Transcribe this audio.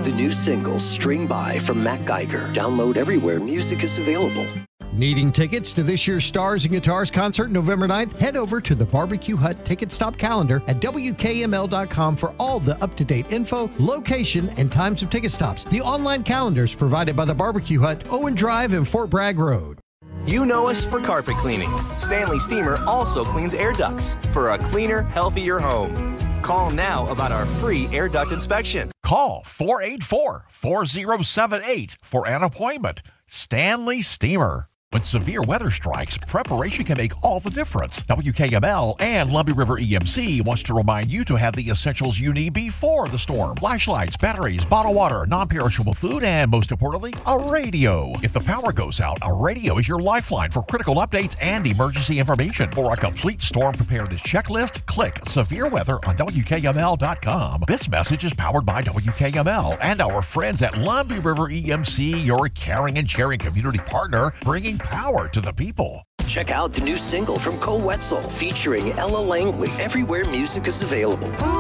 The new single, String By from Matt Geiger. Download everywhere music is available. Needing tickets to this year's Stars and Guitars concert November 9th? Head over to the Barbecue Hut Ticket Stop calendar at WKML.com for all the up-to-date info, location, and times of ticket stops. The online calendar is provided by the Barbecue Hut, Owen Drive, and Fort Bragg Road. You know us for carpet cleaning. Stanley Steamer also cleans air ducts for a cleaner, healthier home. Call now about our free air duct inspection. Call 484-4078 for an appointment. Stanley Steamer. When severe weather strikes, preparation can make all the difference. WKML and Lumbee River EMC wants to remind you to have the essentials you need before the storm. Flashlights, batteries, bottled water, non-perishable food, and most importantly, a radio. If the power goes out, a radio is your lifeline for critical updates and emergency information. For a complete storm preparedness checklist, click Severe Weather on WKML.com. This message is powered by WKML and our friends at Lumbee River EMC, your caring and sharing community partner, bringing power to the people. Check out the new single from Cole Wetzel featuring Ella Langley everywhere music is available.